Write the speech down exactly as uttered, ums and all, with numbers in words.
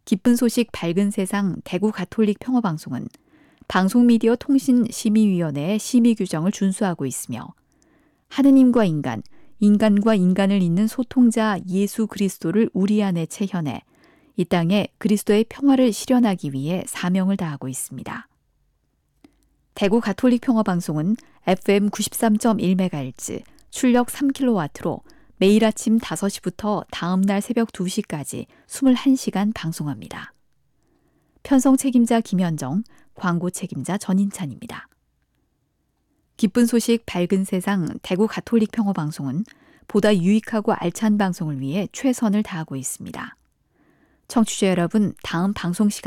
기쁜 소식 밝은 세상 대구 가톨릭 평화방송은 방송미디어 통신심의위원회의 심의 규정을 준수하고 있으며 하느님과 인간, 인간과 인간을 잇는 소통자 예수 그리스도를 우리 안에 체현해 이 땅에 그리스도의 평화를 실현하기 위해 사명을 다하고 있습니다. 대구 가톨릭 평화방송은 에프엠 구십삼 점 일 메가헤르츠, 출력 삼 킬로와트로 매일 아침 다섯 시부터 다음 날 새벽 두 시까지 이십일 시간 방송합니다. 편성 책임자 김현정, 광고 책임자 전인찬입니다. 기쁜 소식 밝은 세상 대구 가톨릭 평화방송은 보다 유익하고 알찬 방송을 위해 최선을 다하고 있습니다. 청취자 여러분, 다음 방송 시간